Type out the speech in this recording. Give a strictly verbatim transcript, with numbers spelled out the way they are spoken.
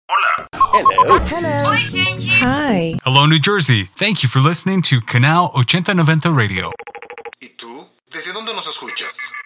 Hola. Hello. Hello. Oi, gente. Hi. Hello, New Jersey. Thank you for listening to Canal ochenta noventa Radio. ¿Y tú? ¿Desde dónde nos escuchas?